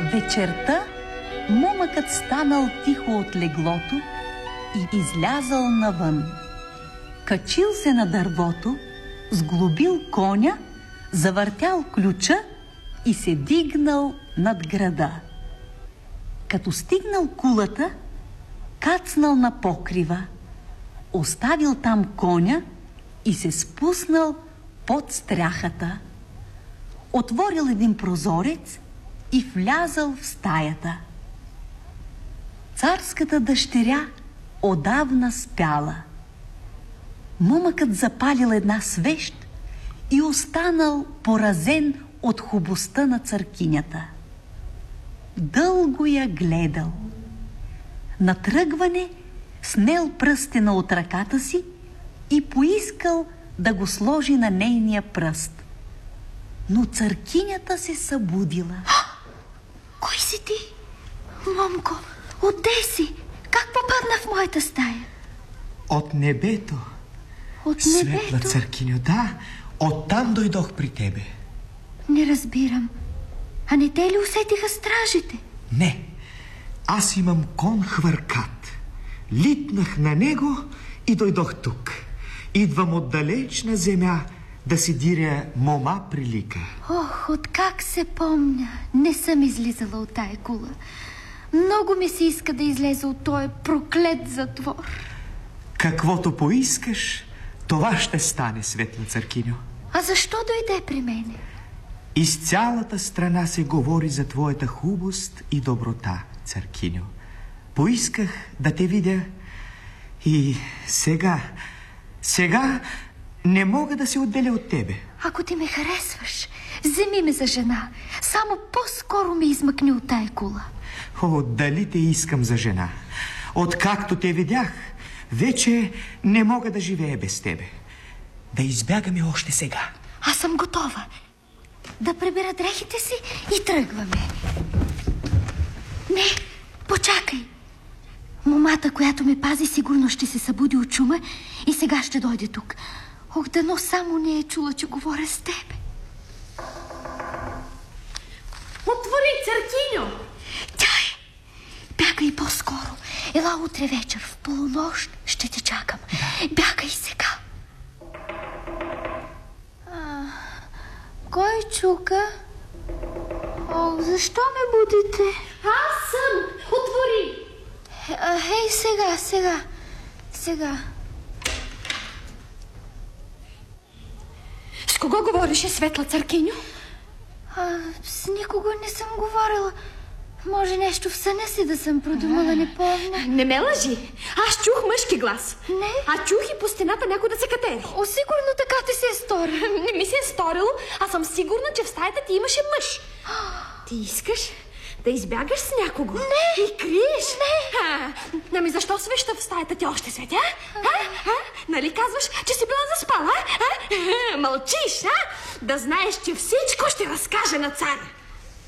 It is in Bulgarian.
Вечерта момъкът станал тихо от леглото и излязъл навън. Качил се на дървото, сглобил коня, завъртял ключа и се дигнал над града. Като стигнал кулата, кацнал на покрива, оставил там коня и се спуснал под стряхата. Отворил един прозорец и влязъл в стаята. Царската дъщеря отдавна спяла. Момъкът запалил една свещ и останал поразен от хубостта на царкинята. Дълго я гледал. На тръгване снел пръстена от ръката си и поискал да го сложи на нейния пръст. Но царкинята се събудила. Кой си ти? Момко, отде си? Как попадна в моята стая? От небето. От Светла небето? царкиньо, да. Оттам дойдох при тебе. Не разбирам. А не те ли усетиха стражите? Не. Аз имам кон хвъркат. Литнах на него и дойдох тук. Идвам от далечна земя да си диря мома прилика. Ох, откак се помня. Не съм излизала от тая кула. Много ми се иска да излеза от този проклет затвор. Каквото поискаш, това ще стане, светла царкиньо. А защо дойде при мене? Из цялата страна се говори за твоята хубост и доброта, царкиньо. Поисках да те видя и сега не мога да се отделя от тебе. Ако ти ме харесваш, вземи ме за жена. Само по-скоро ме измъкни от тая кула. О, дали те искам за жена? Откакто те видях, вече не мога да живея без тебе. Да избягаме още сега. Аз съм готова. Да прибера дрехите си и тръгваме. Не, почакай. Момата, която ме пази, сигурно ще се събуди от шума и сега ще дойде тук. Ох, дано само не е чула, че говоря с тебе. Отвори, царкиньо! Тя е. Бягай по-скоро. Ела утре вечер, в полунощ ще те чакам. Бягай сега. Кой чука? О, защо ме будите? Аз съм! Отвори! Хей, сега. С кого говореше светла царкиньо? С никого не съм говорила. Може нещо в съня си да съм продумала, не помня. Не ме лъжи. Аз чух мъжки глас. Не. А чух и по стената някой да се катери. О, сигурно така ти се е сторило. Не ми се е сторило, а съм сигурна, че в стаята ти имаше мъж. Ти искаш да избягаш с някого? Не. И криеш? Не. Ами защо свеща в стаята ти още светя? Нали казваш, че си била заспала? Мълчиш, Да знаеш, че всичко ще разкаже на царя.